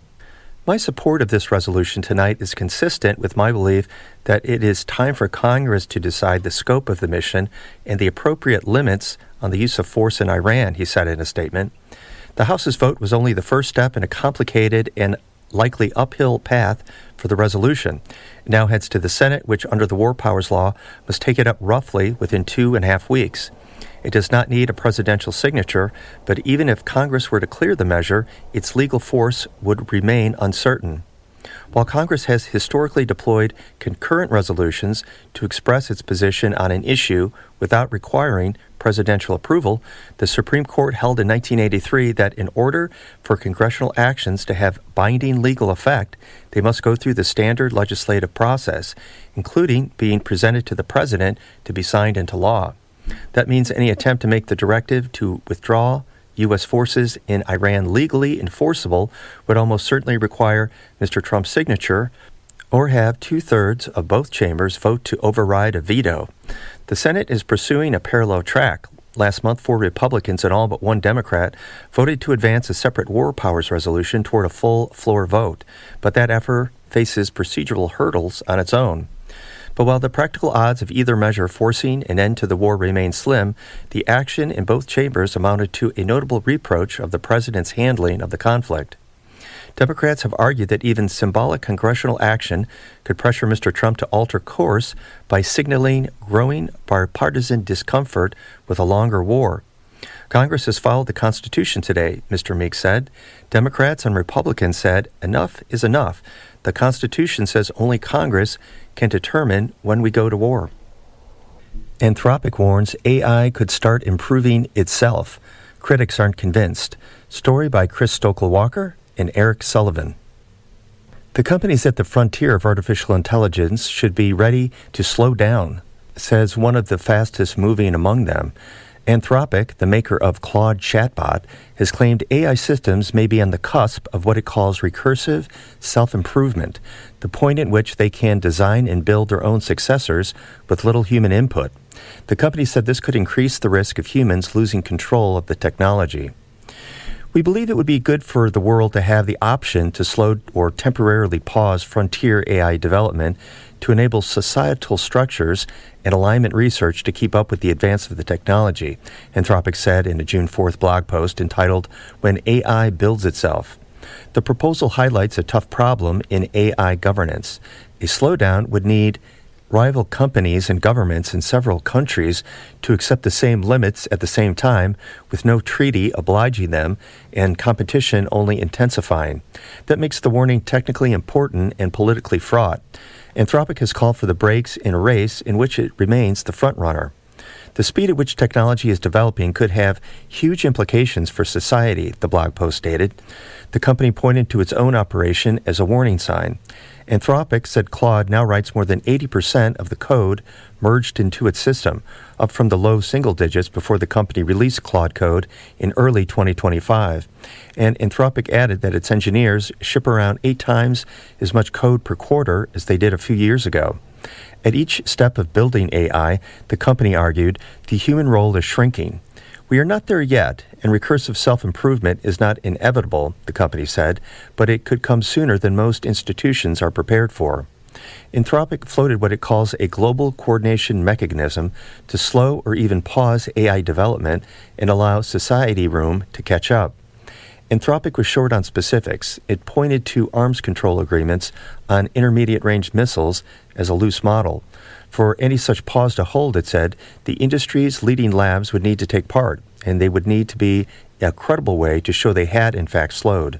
My support of this resolution tonight is consistent with my belief that it is time for Congress to decide the scope of the mission and the appropriate limits on the use of force in Iran, he said in a statement. The House's vote was only the first step in a complicated and likely uphill path for the resolution. It now heads to the Senate, which under the War Powers Law must take it up roughly within two and a half weeks. It does not need a presidential signature, but even if Congress were to clear the measure, its legal force would remain uncertain. While Congress has historically deployed concurrent resolutions to express its position on an issue without requiring presidential approval, the Supreme Court held in nineteen eighty-three that in order for congressional actions to have binding legal effect, they must go through the standard legislative process, including being presented to the president to be signed into law. That means any attempt to make the directive to withdraw U S forces in Iran legally enforceable would almost certainly require Mister Trump's signature or have two-thirds of both chambers vote to override a veto. The Senate is pursuing a parallel track. Last month, four Republicans and all but one Democrat voted to advance a separate war powers resolution toward a full floor vote, but that effort faces procedural hurdles on its own. But while the practical odds of either measure forcing an end to the war remain slim, the action in both chambers amounted to a notable reproach of the president's handling of the conflict. Democrats have argued that even symbolic congressional action could pressure Mister Trump to alter course by signaling growing bipartisan discomfort with a longer war. Congress has followed the Constitution today, Mister Meeks said. Democrats and Republicans said, enough is enough. The Constitution says only Congress can determine when we go to war. Anthropic warns A I could start improving itself. Critics aren't convinced. Story by Chris Stokely-Walker and Eric Sullivan. The companies at the frontier of artificial intelligence should be ready to slow down, says one of the fastest moving among them. Anthropic, the maker of Claude chatbot, has claimed A I systems may be on the cusp of what it calls recursive self-improvement, the point at which they can design and build their own successors with little human input. The company said this could increase the risk of humans losing control of the technology. We believe it would be good for the world to have the option to slow or temporarily pause frontier A I development to enable societal structures and alignment research to keep up with the advance of the technology, Anthropic said in a June fourth blog post entitled, When A I Builds Itself. The proposal highlights a tough problem in A I governance. A slowdown would need rival companies and governments in several countries to accept the same limits at the same time, with no treaty obliging them and competition only intensifying. That makes the warning technically important and politically fraught. Anthropic has called for the brakes in a race in which it remains the frontrunner. The speed at which technology is developing could have huge implications for society, the blog post stated. The company pointed to its own operation as a warning sign. Anthropic said Claude now writes more than eighty percent of the code merged into its system, up from the low single digits before the company released Claude Code in early twenty twenty-five. And Anthropic added that its engineers ship around eight times as much code per quarter as they did a few years ago. At each step of building A I, the company argued, the human role is shrinking. We are not there yet, and recursive self-improvement is not inevitable, the company said, but it could come sooner than most institutions are prepared for. Anthropic floated what it calls a global coordination mechanism to slow or even pause A I development and allow society room to catch up. Anthropic was short on specifics. It pointed to arms control agreements on intermediate-range missiles as a loose model. For any such pause to hold, it said, the industry's leading labs would need to take part, and they would need to be a credible way to show they had, in fact, slowed.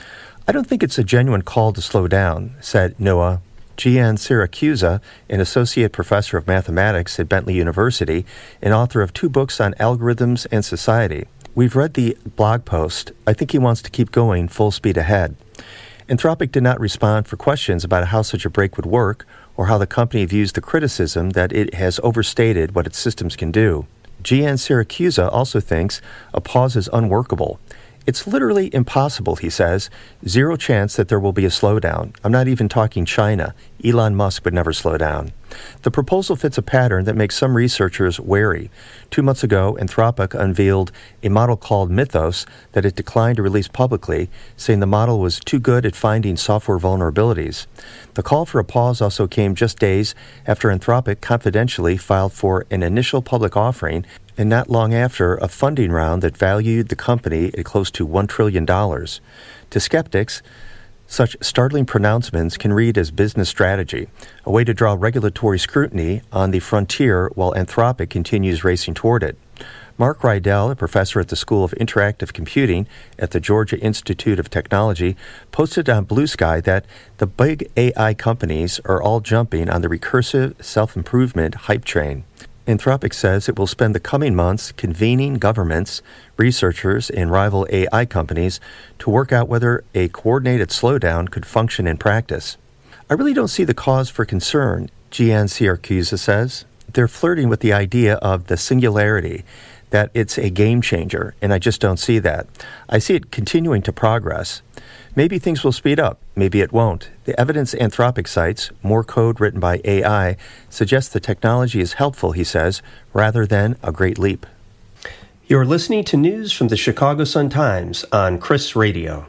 I don't think it's a genuine call to slow down, said Noah Gian Siracusa, an associate professor of mathematics at Bentley University and author of two books on algorithms and society. We've read the blog post. I think he wants to keep going full speed ahead. Anthropic did not respond for questions about how such a break would work or how the company views the criticism that it has overstated what its systems can do. Gian Siracusa also thinks a pause is unworkable. It's literally impossible, he says. Zero chance that there will be a slowdown. I'm not even talking China. Elon Musk would never slow down. The proposal fits a pattern that makes some researchers wary. Two months ago, Anthropic unveiled a model called Mythos that it declined to release publicly, saying the model was too good at finding software vulnerabilities. The call for a pause also came just days after Anthropic confidentially filed for an initial public offering and not long after a funding round that valued the company at close to one trillion dollars. To skeptics, Such startling pronouncements can read as business strategy, a way to draw regulatory scrutiny on the frontier while Anthropic continues racing toward it. Mark Rydell, a professor at the School of Interactive Computing at the Georgia Institute of Technology, posted on Blue Sky that the big A I companies are all jumping on the recursive self-improvement hype train. Anthropic says it will spend the coming months convening governments, researchers, and rival A I companies to work out whether a coordinated slowdown could function in practice. I really don't see the cause for concern, Gian Siracusa says. They're flirting with the idea of the singularity, that it's a game changer, and I just don't see that. I see it continuing to progress. Maybe things will speed up, maybe it won't. The evidence Anthropic cites, more code written by A I, suggests the technology is helpful, he says, rather than a great leap. You're listening to news from the Chicago Sun-Times on Chris Radio.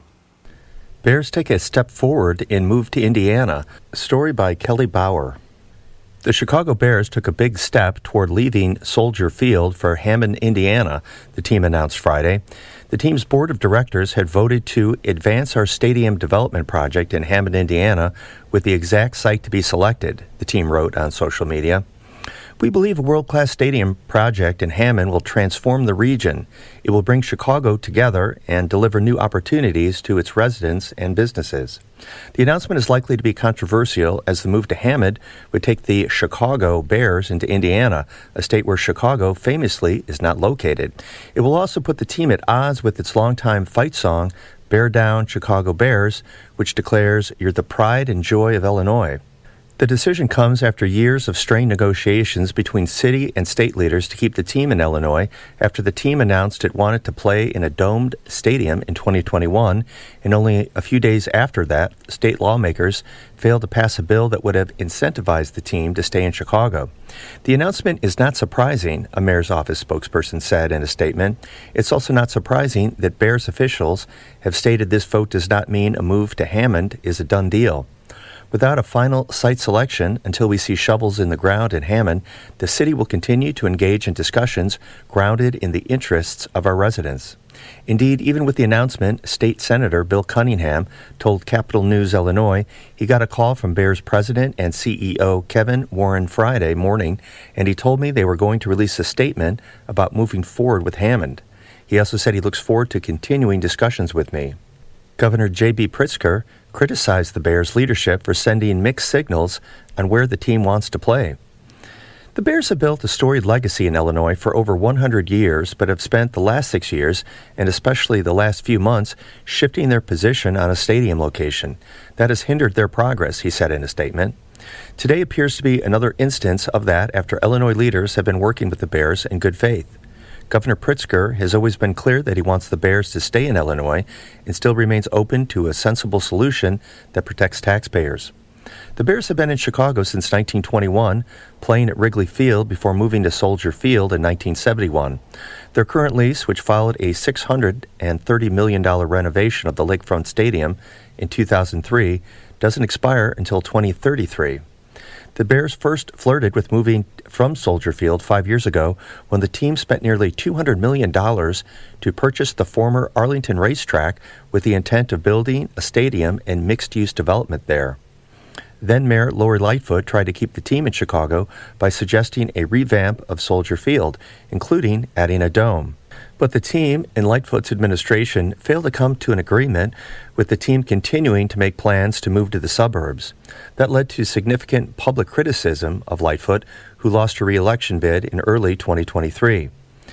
Bears take a step forward in move to Indiana. A story by Kelly Bauer. The Chicago Bears took a big step toward leaving Soldier Field for Hammond, Indiana, the team announced Friday. The team's board of directors had voted to advance our stadium development project in Hammond, Indiana, with the exact site to be selected, the team wrote on social media. We believe a world-class stadium project in Hammond will transform the region. It will bring Chicago together and deliver new opportunities to its residents and businesses. The announcement is likely to be controversial as the move to Hammond would take the Chicago Bears into Indiana, a state where Chicago famously is not located. It will also put the team at odds with its longtime fight song, Bear Down, Chicago Bears, which declares, "You're the pride and joy of Illinois." The decision comes after years of strained negotiations between city and state leaders to keep the team in Illinois after the team announced it wanted to play in a domed stadium in twenty twenty-one, and only a few days after that, state lawmakers failed to pass a bill that would have incentivized the team to stay in Chicago. The announcement is not surprising, a mayor's office spokesperson said in a statement. It's also not surprising that Bears officials have stated this vote does not mean a move to Hammond is a done deal. Without a final site selection, until we see shovels in the ground in Hammond, the city will continue to engage in discussions grounded in the interests of our residents. Indeed, even with the announcement, State Senator Bill Cunningham told Capital News Illinois he got a call from Bears president and C E O Kevin Warren Friday morning, and he told me they were going to release a statement about moving forward with Hammond. He also said he looks forward to continuing discussions with me. Governor J B Pritzker criticized the Bears' leadership for sending mixed signals on where the team wants to play. The Bears have built a storied legacy in Illinois for over one hundred years, but have spent the last six years, and especially the last few months, shifting their position on a stadium location. That has hindered their progress, he said in a statement. Today appears to be another instance of that after Illinois leaders have been working with the Bears in good faith. Governor Pritzker has always been clear that he wants the Bears to stay in Illinois and still remains open to a sensible solution that protects taxpayers. The Bears have been in Chicago since nineteen twenty-one, playing at Wrigley Field before moving to Soldier Field in nineteen seventy-one. Their current lease, which followed a six hundred thirty million dollars renovation of the Lakefront Stadium in two thousand three, doesn't expire until twenty thirty-three. The Bears first flirted with moving from Soldier Field five years ago when the team spent nearly two hundred million dollars to purchase the former Arlington racetrack with the intent of building a stadium and mixed-use development there. Then Mayor Lori Lightfoot tried to keep the team in Chicago by suggesting a revamp of Soldier Field, including adding a dome. But the team and Lightfoot's administration failed to come to an agreement, with the team continuing to make plans to move to the suburbs. That led to significant public criticism of Lightfoot, who lost her re-election bid in early twenty twenty-three.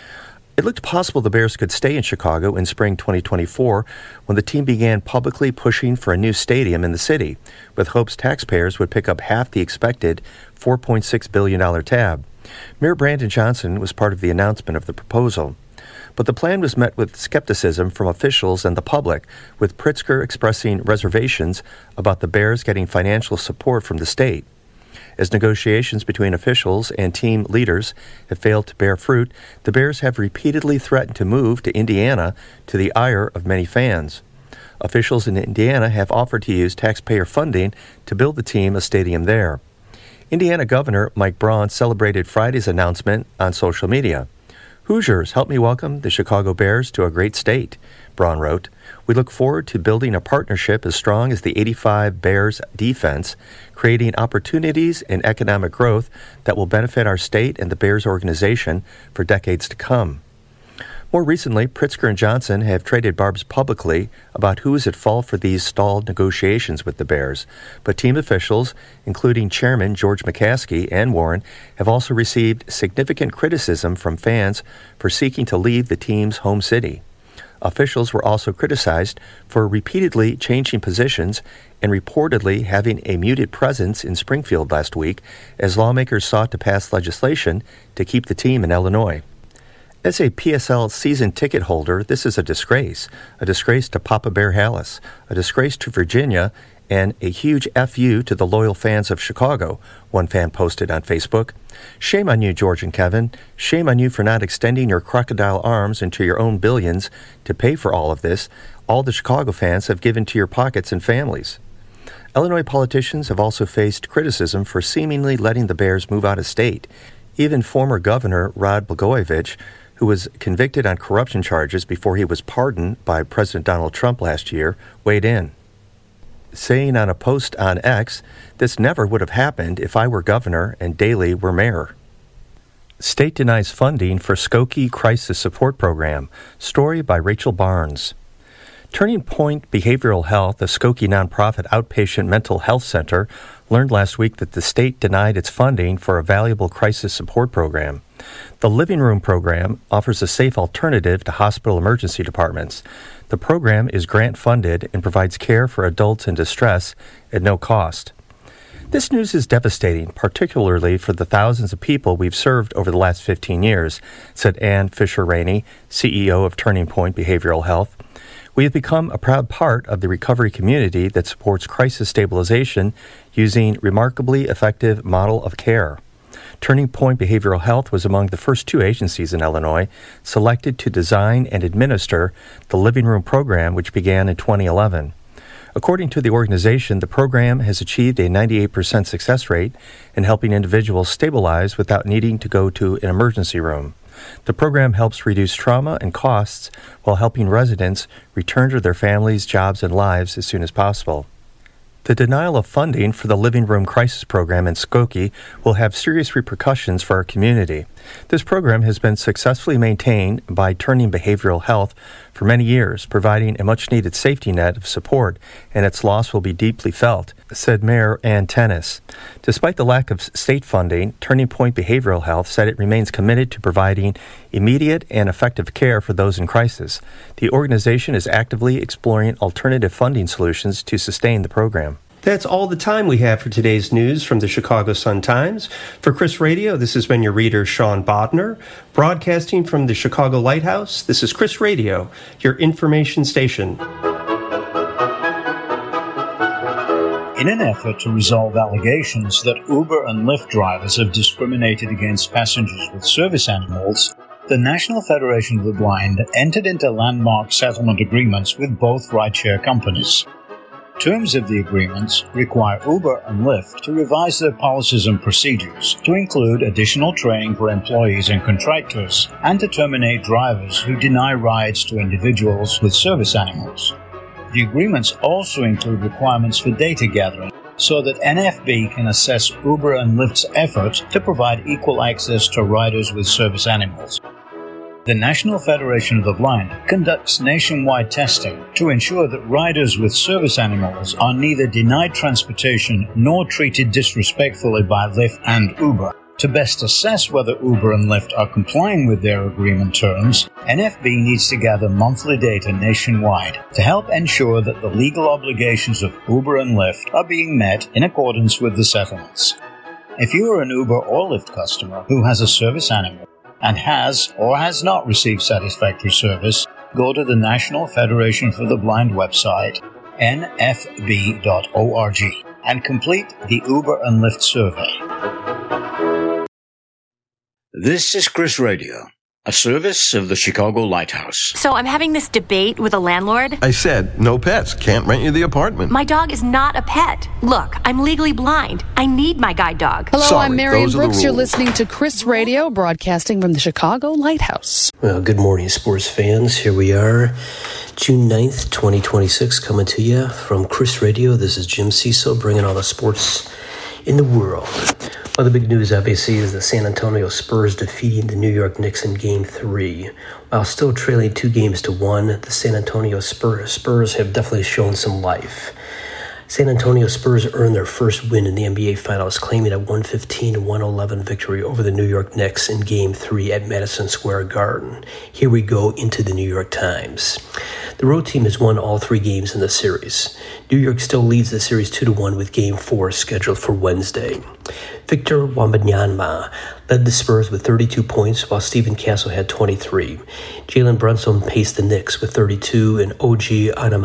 It looked possible the Bears could stay in Chicago in spring twenty twenty-four when the team began publicly pushing for a new stadium in the city, with hopes taxpayers would pick up half the expected four point six billion dollars tab. Mayor Brandon Johnson was part of the announcement of the proposal. But the plan was met with skepticism from officials and the public, with Pritzker expressing reservations about the Bears getting financial support from the state. As negotiations between officials and team leaders have failed to bear fruit, the Bears have repeatedly threatened to move to Indiana, to the ire of many fans. Officials in Indiana have offered to use taxpayer funding to build the team a stadium there. Indiana Governor Mike Braun celebrated Friday's announcement on social media. Hoosiers, help me welcome the Chicago Bears to a great state, Braun wrote. We look forward to building a partnership as strong as the eighty-five Bears defense, creating opportunities and economic growth that will benefit our state and the Bears organization for decades to come. More recently, Pritzker and Johnson have traded barbs publicly about who is at fault for these stalled negotiations with the Bears, but team officials, including Chairman George McCaskey and Warren, have also received significant criticism from fans for seeking to leave the team's home city. Officials were also criticized for repeatedly changing positions and reportedly having a muted presence in Springfield last week as lawmakers sought to pass legislation to keep the team in Illinois. As a P S L season ticket holder, this is a disgrace. A disgrace to Papa Bear Halas, a disgrace to Virginia, and a huge F U to the loyal fans of Chicago, one fan posted on Facebook. Shame on you, George and Kevin. Shame on you for not extending your crocodile arms into your own billions to pay for all of this, all the Chicago fans have given to your pockets and families. Illinois politicians have also faced criticism for seemingly letting the Bears move out of state. Even former Governor Rod Blagojevich, who was convicted on corruption charges before he was pardoned by President Donald Trump last year, weighed in, saying on a post on X, "This never would have happened if I were governor and Daley were mayor." State denies funding for Skokie Crisis Support Program. Story by Rachel Barnes. Turning Point Behavioral Health, a Skokie nonprofit outpatient mental health center, learned last week that the state denied its funding for a valuable crisis support program. The Living Room program offers a safe alternative to hospital emergency departments. The program is grant-funded and provides care for adults in distress at no cost. This news is devastating, particularly for the thousands of people we've served over the last fifteen years, said Ann Fisher-Rainey, C E O of Turning Point Behavioral Health. We have become a proud part of the recovery community that supports crisis stabilization using remarkably effective model of care. Turning Point Behavioral Health was among the first two agencies in Illinois selected to design and administer the Living Room program, which began in twenty eleven. According to the organization, the program has achieved a ninety-eight percent success rate in helping individuals stabilize without needing to go to an emergency room. The program helps reduce trauma and costs while helping residents return to their families, jobs, and lives as soon as possible. The denial of funding for the Living Room Crisis Program in Skokie will have serious repercussions for our community. This program has been successfully maintained by Turning Behavioral Health for many years, providing a much-needed safety net of support, and its loss will be deeply felt, said Mayor Ann Tennis. Despite the lack of state funding, Turning Point Behavioral Health said it remains committed to providing immediate and effective care for those in crisis. The organization is actively exploring alternative funding solutions to sustain the program. That's all the time we have for today's news from the Chicago Sun-Times. For Chris Radio, this has been your reader, Sean Bodner. Broadcasting from the Chicago Lighthouse, this is Chris Radio, your information station. In an effort to resolve allegations that Uber and Lyft drivers have discriminated against passengers with service animals, the National Federation of the Blind entered into landmark settlement agreements with both rideshare companies. Terms of the agreements require Uber and Lyft to revise their policies and procedures to include additional training for employees and contractors and to terminate drivers who deny rides to individuals with service animals. The agreements also include requirements for data gathering so that N F B can assess Uber and Lyft's efforts to provide equal access to riders with service animals. The National Federation of the Blind conducts nationwide testing to ensure that riders with service animals are neither denied transportation nor treated disrespectfully by Lyft and Uber. To best assess whether Uber and Lyft are complying with their agreement terms, N F B needs to gather monthly data nationwide to help ensure that the legal obligations of Uber and Lyft are being met in accordance with the settlements. If you are an Uber or Lyft customer who has a service animal and has or has not received satisfactory service, go to the National Federation for the Blind website, N F B dot org, and complete the Uber and Lyft survey. This is Chris Radio. a service of the Chicago Lighthouse. So I'm having this debate with a landlord. I said, no pets. Can't rent you the apartment. My dog is not a pet. Look, I'm legally blind. I need my guide dog. Hello, Sorry, I'm Marion those are the Brooks. You're rules. listening to Chris Radio, broadcasting from the Chicago Lighthouse. Well, good morning, sports fans. Here we are, June ninth, twenty twenty-six, coming to you from Chris Radio. This is Jim Cecil, bringing all the sports in the world. Well, the big news, obviously, is the San Antonio Spurs defeating the New York Knicks in Game three. While still trailing two games to one, the San Antonio Spurs, Spurs have definitely shown some life. San Antonio Spurs earned their first win in the N B A Finals, claiming a one fifteen to one eleven victory over the New York Knicks in Game three at Madison Square Garden. Here we go into the New York Times. The road team has won all three games in the series. New York still leads the series two to one with Game four scheduled for Wednesday. Victor Wembanyama led the Spurs with thirty-two points, while Stephen Castle had twenty-three. Jalen Brunson paced the Knicks with thirty-two, and O G Anunoby